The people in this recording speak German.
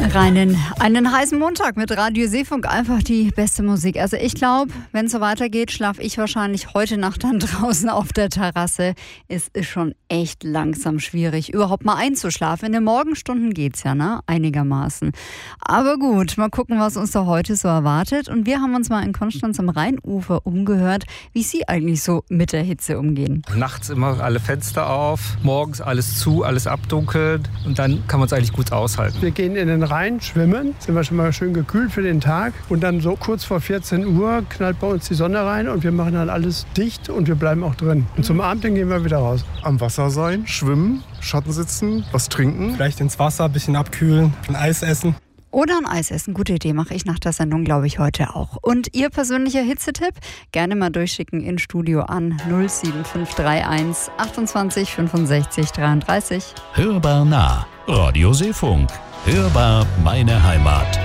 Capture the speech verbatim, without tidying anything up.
Reinen einen heißen Montag mit Radio Seefunk, einfach die beste Musik. Also ich glaube, wenn es so weitergeht, schlafe ich wahrscheinlich heute Nacht dann draußen auf der Terrasse. Es ist schon echt langsam schwierig, überhaupt mal einzuschlafen. In den Morgenstunden geht's ja, ne? Einigermaßen. Aber gut, mal gucken, was uns da heute so erwartet. Und wir haben uns mal in Konstanz am Rheinufer umgehört, wie Sie eigentlich so mit der Hitze umgehen. Nachts immer alle Fenster auf, morgens alles zu, alles abdunkeln und dann kann man es eigentlich gut aushalten. Wir gehen in den Rhein schwimmen, sind wir schon mal schön gekühlt für den Tag und dann so kurz vor vierzehn Uhr knallt bei uns die Sonne rein und wir machen dann alles dicht und wir bleiben auch drin. Und zum Abend dann gehen wir wieder raus. Am Wasser sein, schwimmen, Schatten sitzen, was trinken. Vielleicht ins Wasser, ein bisschen abkühlen, ein Eis essen. Oder ein Eis essen. Gute Idee, mache ich nach der Sendung, glaube ich, heute auch. Und Ihr persönlicher Hitzetipp? Gerne mal durchschicken in Studio an null sieben fünf drei eins achtundzwanzig fünfundsechzig dreiunddreißig. Hörbar nah. Radio Seefunk. Hörbar meine Heimat.